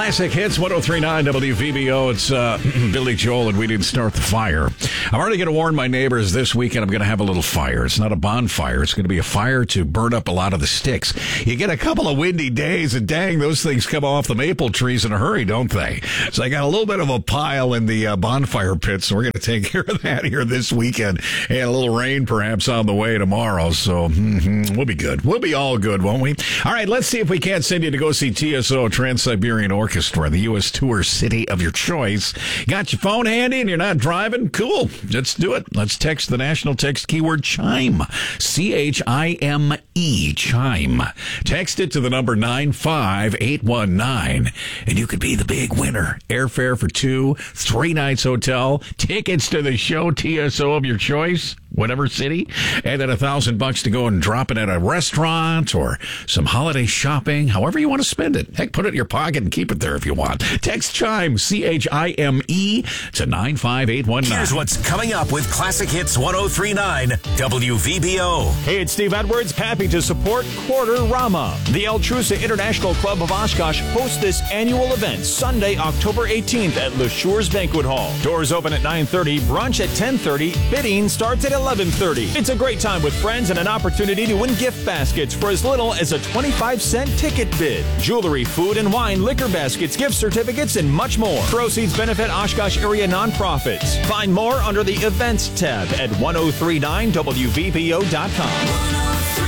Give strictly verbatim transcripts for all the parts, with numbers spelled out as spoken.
Classic Hits, one oh three point nine W V B O. It's uh, Billy Joel, and we didn't start the fire. I'm already going to warn my neighbors this weekend I'm going to have a little fire. It's not a bonfire. It's going to be a fire to burn up a lot of the sticks. You get a couple of windy days, and dang, those things come off the maple trees in a hurry, don't they? So I got a little bit of a pile in the uh, bonfire pit, so we're going to take care of that here this weekend. And a little rain perhaps on the way tomorrow, so mm-hmm, we'll be good. We'll be all good, won't we? All right, let's see if we can't send you to go see T S O, Trans-Siberian Orchestra, the U S tour city of your choice. Got your phone handy and you're not driving? Cool. Let's do it. Let's text the national text keyword CHIME. C H I M E, CHIME. Text it to the number nine five eight one nine, and you could be the big winner. Airfare for two, three nights hotel, tickets to the show, T S O of your choice, whatever city, and then a thousand bucks to go and drop it at a restaurant or some holiday shopping, however you want to spend it. Heck, put it in your pocket and keep it there if you want. Text CHIME, C H I M E, to nine five eight one nine. Here's what's coming up with Classic Hits one oh three point nine W V B O. Hey, it's Steve Edwards, happy to support Quarter Rama. The El Trusa International Club of Oshkosh hosts this annual event Sunday, October eighteenth at Le Shures Banquet Hall. Doors open at nine thirty, brunch at ten thirty, bidding starts at eleven thirty. It's a great time with friends and an opportunity to win gift baskets for as little as a twenty-five cent ticket bid. Jewelry, food and wine, liquor baskets, gift certificates, and much more. Proceeds benefit Oshkosh area nonprofits. Find more under the Events tab at ten thirty-nine W V B O dot com.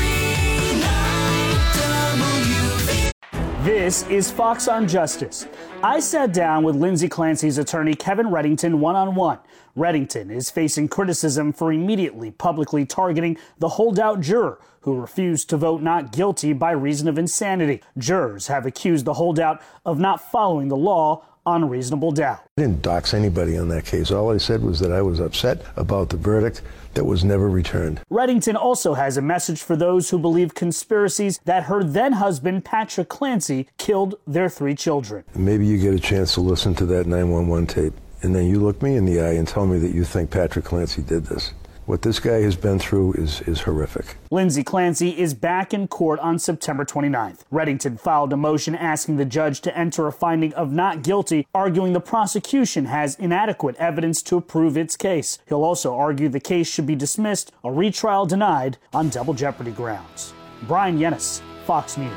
This is Fox on Justice. I sat down with Lindsay Clancy's attorney, Kevin Reddington, one-on-one. Reddington is facing criticism for immediately publicly targeting the holdout juror who refused to vote not guilty by reason of insanity. Jurors have accused the holdout of not following the law on reasonable doubt. I didn't dox anybody on that case. All I said was that I was upset about the verdict that was never returned. Reddington also has a message for those who believe conspiracies that her then-husband, Patrick Clancy, killed their three children. Maybe you get a chance to listen to that nine one one tape, and then you look me in the eye and tell me that you think Patrick Clancy did this. What this guy has been through is, is horrific. Lindsay Clancy is back in court on September twenty-ninth. Reddington filed a motion asking the judge to enter a finding of not guilty, arguing the prosecution has inadequate evidence to prove its case. He'll also argue the case should be dismissed, a retrial denied on double jeopardy grounds. Brian Yennis, Fox News.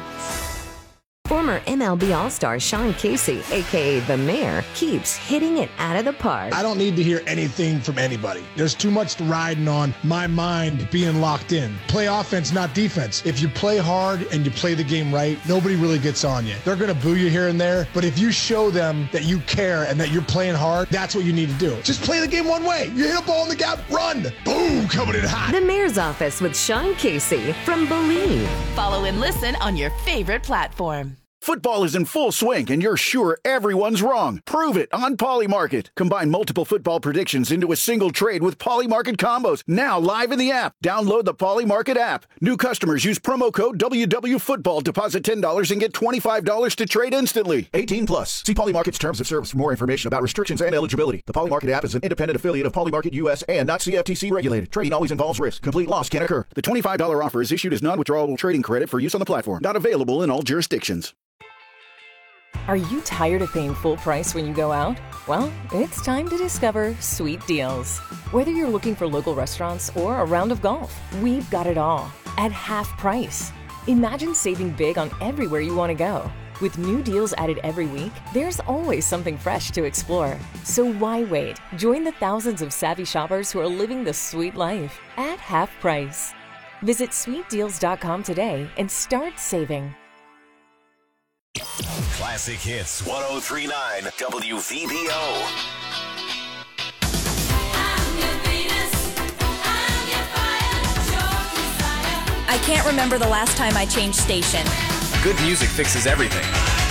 Former M L B All-Star Sean Casey, a k a. The Mayor, keeps hitting it out of the park. I don't need to hear anything from anybody. There's too much riding on my mind being locked in. Play offense, not defense. If you play hard and you play the game right, nobody really gets on you. They're going to boo you here and there, but if you show them that you care and that you're playing hard, that's what you need to do. Just play the game one way. You hit a ball in the gap, run. Boom, coming in hot. The Mayor's Office with Sean Casey from Believe. Follow and listen on your favorite platform. Football is in full swing, and you're sure everyone's wrong. Prove it on Polymarket. Combine multiple football predictions into a single trade with Polymarket combos. Now live in the app. Download the Polymarket app. New customers use promo code W W Football. Deposit ten dollars and get twenty-five dollars to trade instantly. eighteen plus. See Polymarket's terms of service for more information about restrictions and eligibility. The Polymarket app is an independent affiliate of Polymarket U S and not C F T C regulated. Trading always involves risk. Complete loss can occur. The twenty-five dollars offer is issued as non-withdrawable trading credit for use on the platform. Not available in all jurisdictions. Are you tired of paying full price when you go out? Well, it's time to discover Sweet Deals. Whether you're looking for local restaurants or a round of golf, we've got it all at half price. Imagine saving big on everywhere you want to go. With new deals added every week, there's always something fresh to explore. So why wait? Join the thousands of savvy shoppers who are living the sweet life at half price. Visit sweet deals dot com today and start saving. Classic Hits one oh three point nine W V B O. I can't remember the last time I changed station. Good music fixes everything.